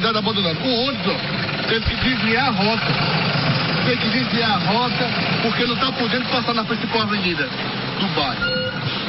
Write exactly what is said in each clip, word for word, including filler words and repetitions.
cidade abandonada. O ônibus, ó, teve que desviar a rota. Tem que desviar a rota porque não está podendo passar na principal avenida do bairro.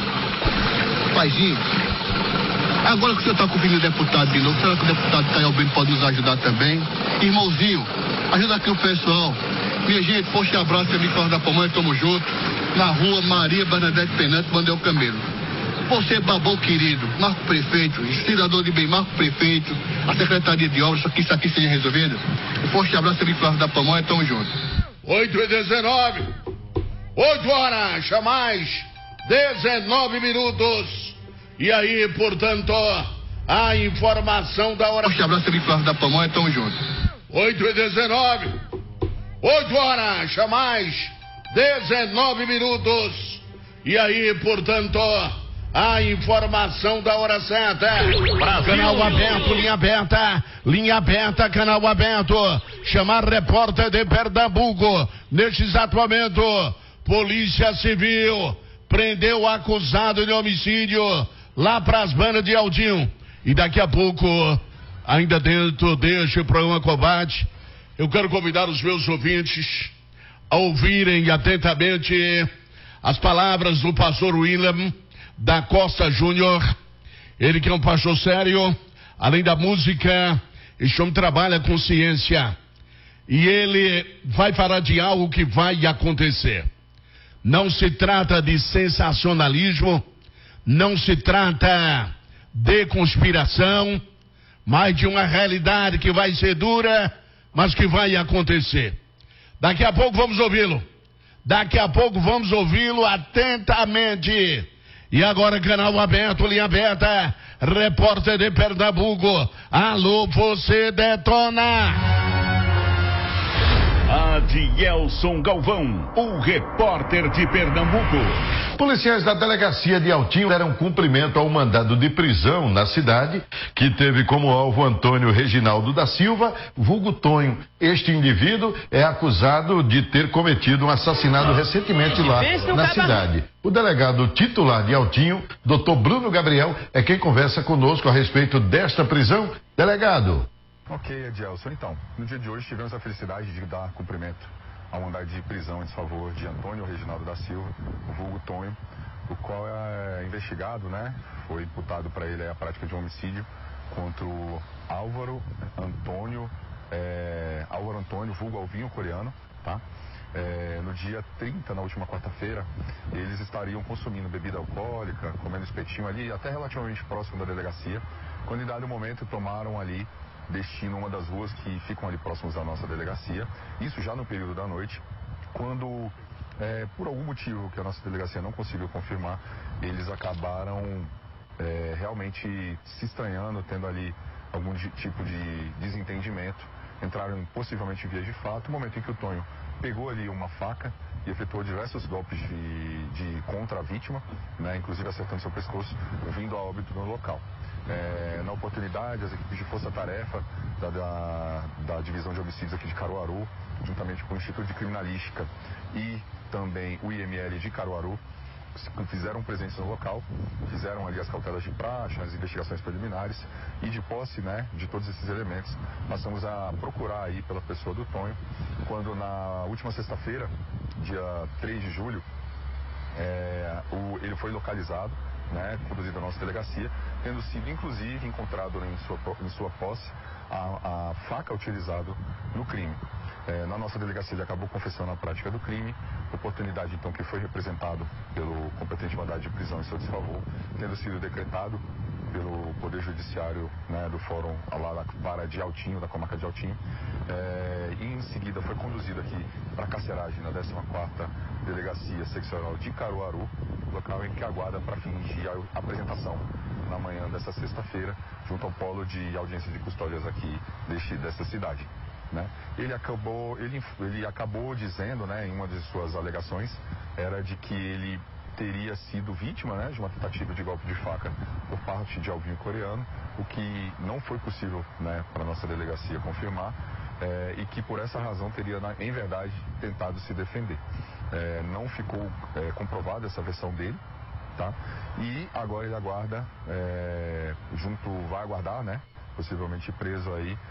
Paizinho, agora que o senhor está com o filho deputado de novo, será que o deputado Caio Albino pode nos ajudar também? Irmãozinho, ajuda aqui o pessoal. Minha gente, forte abraço, amigo Carlos da Pamonha, tamo junto. Na rua Maria Bernadette Penante, Mandel Camelo. Você, babão querido, Marco Prefeito, cidadão de bem, Marco Prefeito, a Secretaria de Obras, só que isso aqui seja resolvido. Um forte abraço, amigo Carlos da Pamonha, tamo junto. oito e dezenove. oito horas, a mais dezenove minutos. E aí, portanto, a informação da hora. Forte abraço, amigo Carlos da Pamonha, tamo junto. oito e dezenove. oito horas, a mais dezenove minutos. E aí, portanto, a informação da hora certa. Brasil. Canal aberto, linha aberta, linha aberta, canal aberto. Chamar repórter de Pernambuco. Neste exato momento, Polícia Civil prendeu o acusado de homicídio lá para as bandas de Aldinho. E daqui a pouco, ainda dentro deste programa Combate, eu quero convidar os meus ouvintes a ouvirem atentamente as palavras do pastor William da Costa Júnior. Ele que é um pastor sério, além da música, este homem trabalha com ciência. E ele vai falar de algo que vai acontecer. Não se trata de sensacionalismo, não se trata de conspiração, mas de uma realidade que vai ser dura, mas que vai acontecer. Daqui a pouco vamos ouvi-lo. Daqui a pouco vamos ouvi-lo atentamente. E agora, canal aberto, linha aberta, repórter de Pernambuco. Alô, você detona! Adielson Galvão, o repórter de Pernambuco. Policiais da delegacia de Altinho deram cumprimento ao mandado de prisão na cidade, que teve como alvo Antônio Reginaldo da Silva, vulgo Tonho. Este indivíduo é acusado de ter cometido um assassinato recentemente lá na cidade. O delegado titular de Altinho, doutor Bruno Gabriel, é quem conversa conosco a respeito desta prisão. Delegado. Ok, Adielson. Então, no dia de hoje tivemos a felicidade de dar cumprimento ao mandado de prisão em desfavor de Antônio Reginaldo da Silva, o vulgo Tonho, o qual é investigado, né? Foi imputado para ele a prática de um homicídio contra o Álvaro Antônio, é, Álvaro Antônio, vulgo Alvinho Coreano, tá? É, no dia trinta, na última quarta-feira, eles estariam consumindo bebida alcoólica, comendo espetinho ali, até relativamente próximo da delegacia, quando em dado momento tomaram ali destino a uma das ruas que ficam ali próximos da nossa delegacia, isso já no período da noite, quando, é, por algum motivo que a nossa delegacia não conseguiu confirmar, eles acabaram é, realmente se estranhando, tendo ali algum tipo de desentendimento, entraram possivelmente em vias de fato, no momento em que o Tonho pegou ali uma faca e efetuou diversos golpes de, de contra a vítima, né, inclusive acertando seu pescoço, vindo a óbito no local. É, na oportunidade, as equipes de força-tarefa da, da, da Divisão de Homicídios aqui de Caruaru, juntamente com o Instituto de Criminalística e também o I M L de Caruaru, fizeram presença no local, fizeram ali as cautelas de praxe, as investigações preliminares e de posse, né, de todos esses elementos, passamos a procurar aí pela pessoa do Tonho, quando na última sexta-feira, dia três de julho, é, o, ele foi localizado, né, conduzido à nossa delegacia, tendo sido inclusive encontrado em sua, em sua posse a, a faca utilizada no crime. É, na nossa delegacia ele acabou confessando a prática do crime, oportunidade então que foi representado pelo competente mandado de prisão em seu desfavor, tendo sido decretado pelo Poder Judiciário, né, do Fórum lá da Vara de Altinho, da comarca de Altinho, é, e em seguida foi conduzido aqui para a carceragem na décima quarta Delegacia Seccional de Caruaru, local em que aguarda para fins de apresentação na manhã dessa sexta-feira, junto ao polo de audiência de custódias aqui deste, dessa cidade. Né? Ele, acabou, ele, ele acabou dizendo, né, em uma de suas alegações, era de que ele teria sido vítima, né, de uma tentativa de golpe de faca por parte de Alvinho Coreano, o que não foi possível, né, para a nossa delegacia confirmar, é, e que por essa razão teria, em verdade, tentado se defender. É, não ficou é, comprovada essa versão dele, tá? E agora ele aguarda, é, junto, vai aguardar, né, possivelmente preso aí,